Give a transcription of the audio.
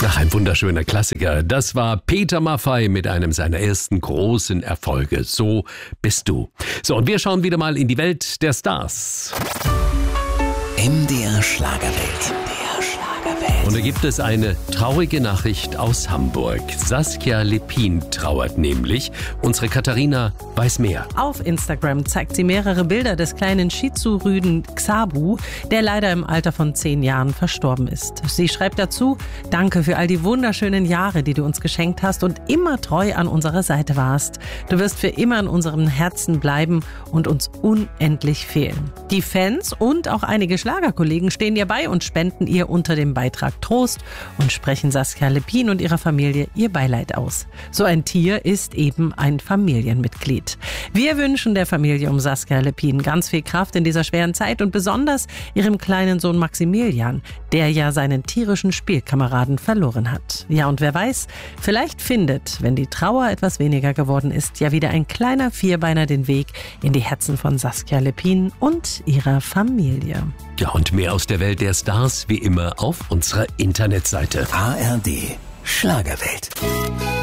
Ach, ein wunderschöner Klassiker. Das war Peter Maffay mit einem seiner ersten großen Erfolge. So bist du. So, und wir schauen wieder mal in die Welt der Stars. MDR Schlagerwelt. Und da gibt es eine traurige Nachricht aus Hamburg. Saskia Lepin trauert nämlich. Unsere Katharina weiß mehr. Auf Instagram zeigt sie mehrere Bilder des kleinen Shih-Tzu-Rüden Xabu, der leider im Alter von 10 Jahren verstorben ist. Sie schreibt dazu: Danke für all die wunderschönen Jahre, die du uns geschenkt hast und immer treu an unserer Seite warst. Du wirst für immer in unserem Herzen bleiben und uns unendlich fehlen. Die Fans und auch einige Schlagerkollegen stehen ihr bei und spenden ihr unter dem Beitrag Trost und sprechen Saskia Lepin und ihrer Familie ihr Beileid aus. So ein Tier ist eben ein Familienmitglied. Wir wünschen der Familie um Saskia Lepin ganz viel Kraft in dieser schweren Zeit und besonders ihrem kleinen Sohn Maximilian, der ja seinen tierischen Spielkameraden verloren hat. Ja, und wer weiß, vielleicht findet, wenn die Trauer etwas weniger geworden ist, ja wieder ein kleiner Vierbeiner den Weg in die Herzen von Saskia Lepin und ihrer Familie. Ja, und mehr aus der Welt der Stars wie immer auf unserer Internetseite. ARD Schlagerwelt.